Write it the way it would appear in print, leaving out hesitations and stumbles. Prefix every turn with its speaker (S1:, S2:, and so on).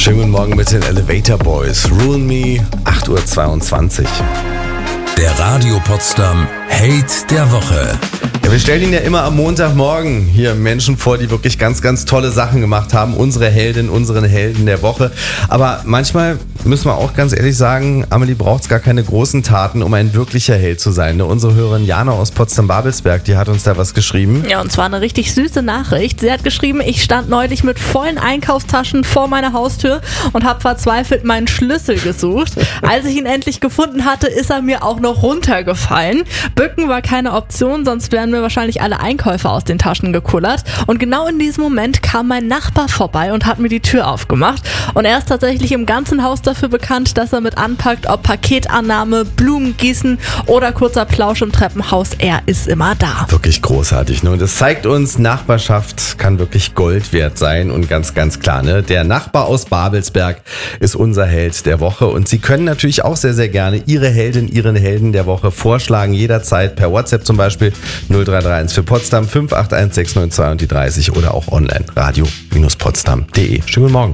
S1: Schönen guten Morgen mit den Elevator Boys. Rule Me, 8:22 Uhr.
S2: Der Radio Potsdam Hate der Woche.
S1: Ja, wir stellen Ihnen ja immer am Montagmorgen hier Menschen vor, die wirklich ganz, ganz tolle Sachen gemacht haben. Unsere Heldin, unseren Helden der Woche. Aber manchmal müssen wir auch ganz ehrlich sagen, Amelie braucht gar keine großen Taten, um ein wirklicher Held zu sein. Unsere Hörerin Jana aus Potsdam-Babelsberg, die hat uns da was geschrieben.
S3: Ja, und zwar eine richtig süße Nachricht. Sie hat geschrieben, ich stand neulich mit vollen Einkaufstaschen vor meiner Haustür und habe verzweifelt meinen Schlüssel gesucht. Als ich ihn endlich gefunden hatte, ist er mir auch noch runtergefallen. Bücken war keine Option, sonst wären mir wahrscheinlich alle Einkäufe aus den Taschen gekullert. Und genau in diesem Moment kam mein Nachbar vorbei und hat mir die Tür aufgemacht. Und er ist tatsächlich im ganzen Haus dafür bekannt, dass er mit anpackt, ob Paketannahme, Blumengießen oder kurzer Plausch im Treppenhaus. Er ist immer da.
S1: Wirklich großartig, ne? Und das zeigt uns, Nachbarschaft kann wirklich Gold wert sein und ganz, ganz klar, ne? Der Nachbar aus Babelsberg ist unser Held der Woche und Sie können natürlich auch sehr, sehr gerne Ihre Heldin, Ihren Helden der Woche vorschlagen, jederzeit per WhatsApp zum Beispiel 0331 für Potsdam 581 692 und die 30 oder auch online radio-potsdam.de. Schönen guten Morgen.